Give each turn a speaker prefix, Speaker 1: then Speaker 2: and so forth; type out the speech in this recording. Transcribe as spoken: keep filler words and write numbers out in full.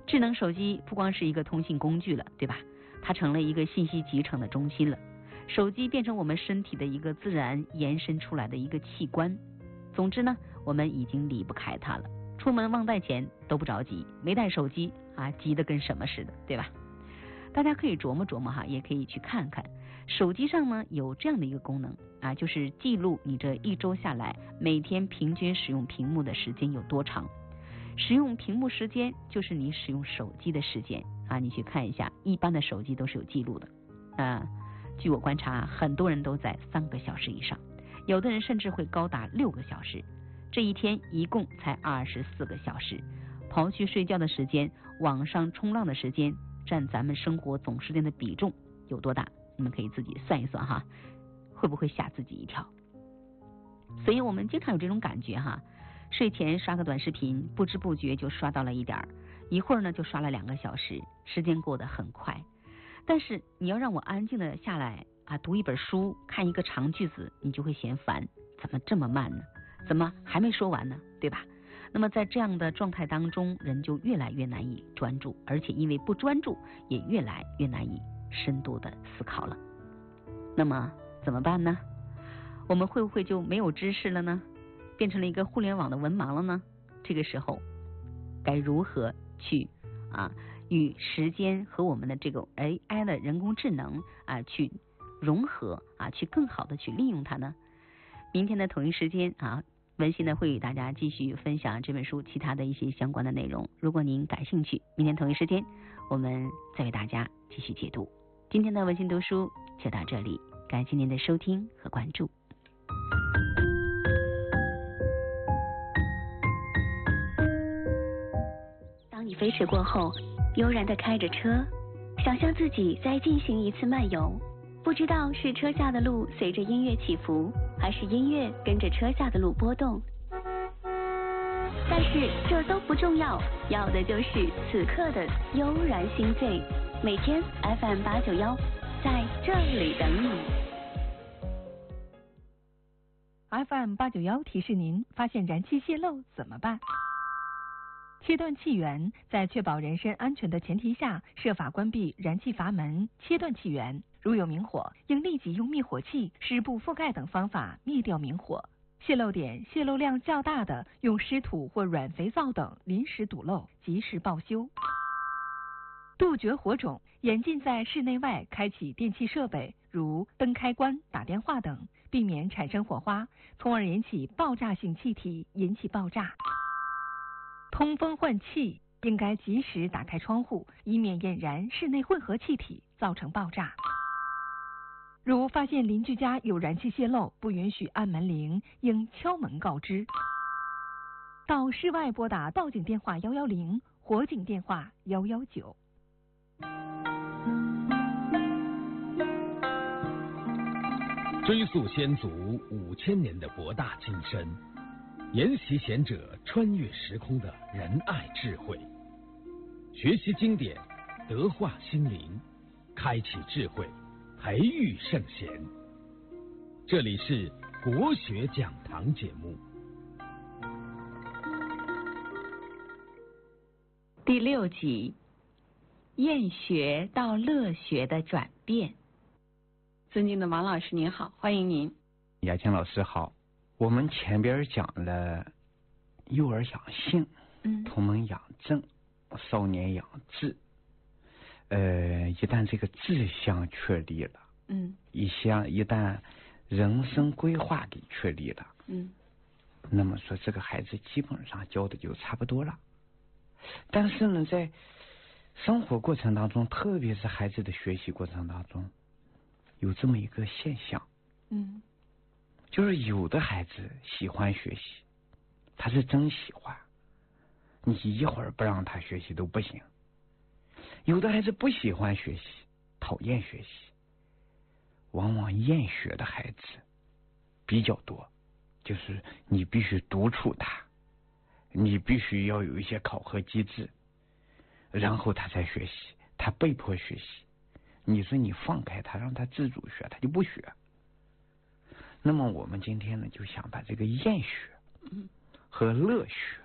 Speaker 1: 智能手机不光是一个通信工具了，对吧？它成了一个信息集成的中心了。手机变成我们身体的一个自然延伸出来的一个器官。总之呢，我们已经离不开它了。出门忘带钱都不着急，没带手机啊，急得跟什么似的，对吧？大家可以琢磨琢磨哈，也可以去看看。手机上呢有这样的一个功能啊，就是记录你这一周下来每天平均使用屏幕的时间有多长。使用屏幕时间就是你使用手机的时间啊，你去看一下，一般的手机都是有记录的。啊，据我观察，很多人都在三个小时以上，有的人甚至会高达六个小时。这一天一共才二十四个小时，刨去睡觉的时间，网上冲浪的时间，占咱们生活总时间的比重有多大？你们可以自己算一算哈，会不会吓自己一跳？所以我们经常有这种感觉哈，睡前刷个短视频，不知不觉就刷到了一点儿，一会儿呢就刷了两个小时，时间过得很快。但是你要让我安静的下来啊，读一本书，看一个长句子，你就会嫌烦，怎么这么慢呢？怎么还没说完呢？对吧？那么在这样的状态当中，人就越来越难以专注，而且因为不专注，也越来越难以深度的思考了。那么怎么办呢？我们会不会就没有知识了呢？变成了一个互联网的文盲了呢？这个时候该如何去啊与时间和我们的这个 A I 的人工智能啊去融合啊，去更好的去利用它呢？明天的同一时间啊，文心呢会与大家继续分享这本书其他的一些相关的内容。如果您感兴趣，明天同一时间我们再为大家继续解读。今天的文心读书就到这里，感谢您的收听和关注。
Speaker 2: 当你飞驰过后，悠然地开着车，想象自己在进行一次漫游，不知道是车下的路随着音乐起伏，还是音乐跟着车下的路波动。但是这都不重要，要的就是此刻的悠然心醉。每天 F M 八九一在这里等你。
Speaker 3: F M 八九一提示您，发现燃气泄漏怎么办？切断气源，在确保人身安全的前提下，设法关闭燃气阀门，切断气源。如有明火，应立即用灭火器、湿布覆盖等方法灭掉明火。泄漏点泄漏量较大的，用湿土或软肥皂等临时堵漏，及时报修。杜绝火种，严禁在室内外开启电器设备，如灯开关、打电话等，避免产生火花，从而引起爆炸性气体，引起爆炸。通风换气，应该及时打开窗户，以免引燃室内混合气体，造成爆炸。如发现邻居家有燃气泄漏，不允许按门铃，应敲门告知。到室外拨打报警电话一一零，火警电话一一九。
Speaker 4: 追溯先祖五千年的博大精深，研习贤者穿越时空的仁爱智慧，学习经典，德化心灵，开启智慧，培育圣贤。这里是国学讲堂节目
Speaker 1: 第六集，厌学到乐学的转变。尊敬的王老师您好，欢迎您。
Speaker 5: 雅琴老师好。我们前边讲了幼儿养性，嗯，童门养正，少年养志。呃，一旦这个志向确立了，嗯，一项一旦人生规划给确立了，嗯，那么说这个孩子基本上教的就差不多了。但是呢，在生活过程当中，特别是孩子的学习过程当中，有这么一个现象，嗯，就是有的孩子喜欢学习，他是真喜欢，你一会儿不让他学习都不行。有的孩子不喜欢学习，讨厌学习，往往厌学的孩子比较多，就是你必须督促他，你必须要有一些考核机制，然后他才学习，他被迫学习。你说你放开他，让他自主学，他就不学。那么我们今天呢，就想把这个厌学和乐学